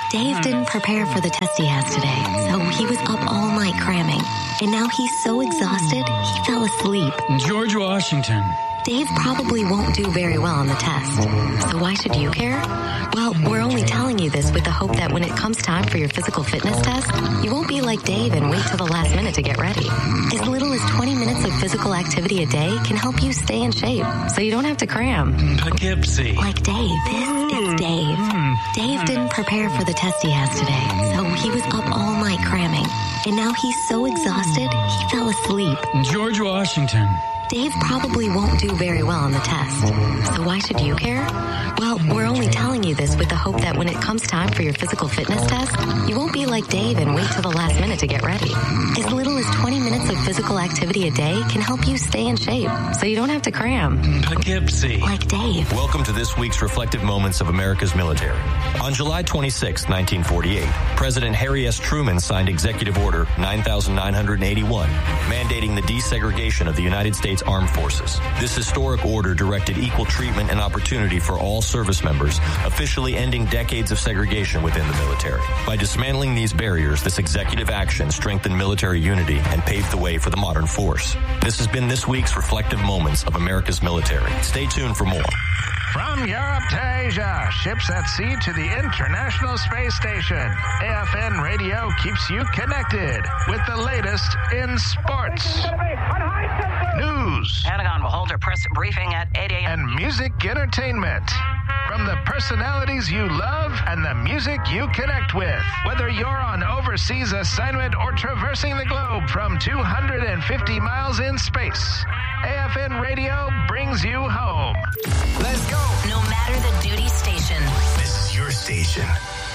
Dave didn't prepare for the test he has today, so he was up all night cramming. And now he's so exhausted, he fell asleep. George Washington. Dave probably won't do very well on the test. So why should you care? Well, we're only telling you this with the hope that when it comes time for your physical fitness test, you won't be like Dave and wait till the last minute to get ready. As little as 20 minutes of physical activity a day can help you stay in shape, so you don't have to cram. Poughkeepsie. Like Dave. This is Dave. Dave didn't prepare for the test he has today, so he was up all night cramming. And now he's so exhausted, he fell asleep. George Washington. Dave probably won't do very well on the test. So why should you care? Well, we're only telling you this with the hope that when it comes time for your physical fitness test, you won't be like Dave and wait till the last minute to get ready. As little as 20 minutes of physical activity a day can help you stay in shape, so you don't have to cram. Poughkeepsie. Like Dave. Welcome to this week's Reflective Moments of America's Military. On July 26, 1948, President Harry S. Truman signed Executive Order 9981, mandating the desegregation of the United States Armed Forces. This historic order directed equal treatment and opportunity for all service members, officially ending decades of segregation within the military. By dismantling these barriers, this executive action strengthened military unity and paved the way for the modern force. This has been this week's Reflective Moments of America's Military. Stay tuned for more. From Europe to Asia, ships at sea to the International Space Station, AFN Radio keeps you connected with the latest in sports, news, Pentagon will hold a press briefing at 8 a.m. and music entertainment. From the personalities you love and the music you connect with. Whether you're on overseas assignment or traversing the globe from 250 miles in space, AFN Radio brings you home. Let's go. No matter the duty station. This is your station.